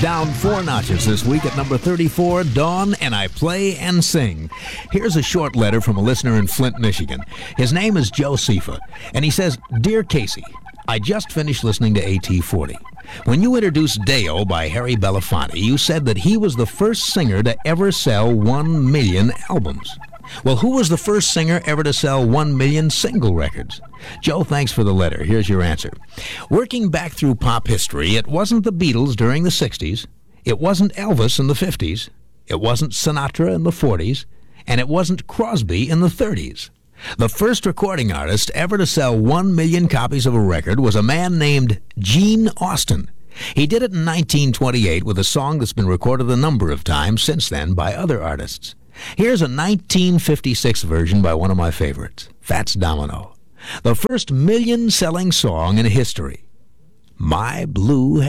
Down 4 notches this week at number 34, Dawn and I Play and Sing. Here's a short letter from a listener in Flint, Michigan. His name is Joe Sifa, and he says, Dear Casey, I just finished listening to AT40. When you introduced Deo by Harry Belafonte, you said that he was the first singer to ever sell 1 million albums. Well, who was the first singer ever to sell 1 million single records? Joe, thanks for the letter. Here's your answer. Working back through pop history, it wasn't the Beatles during the 60s, it wasn't Elvis in the 50s, it wasn't Sinatra in the 40s, and it wasn't Crosby in the 30s. The first recording artist ever to sell 1 million copies of a record was a man named Gene Austin. He did it in 1928 with a song that's been recorded a number of times since then by other artists. Here's a 1956 version by one of my favorites, Fats Domino. The first million-selling song in history, My Blue